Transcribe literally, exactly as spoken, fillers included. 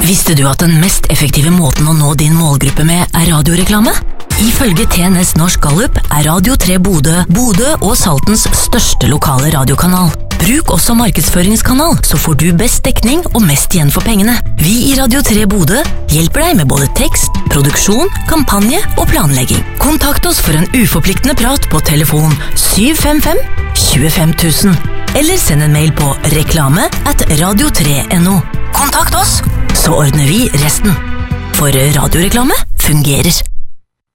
Visste du at den mest effektive måten å nå din målgruppe med er radioreklame? Ifølge T N S Norsk Gallup er Radio tre Bodø, Bodø og Saltens største lokale radiokanal. Bruk også markedsføringskanal, så får du best dekning og mest igjen for pengene. Vi i Radio tre Bodø hjelper deg med både tekst, produksjon, kampanje og planlegging. Kontakt oss for en uforpliktende prat på telefon syv fem fem to fem tusen, eller send en mail på reklame at radio tre punktum no. Kontakt oss, så ordner vi resten. For radioreklame fungerer.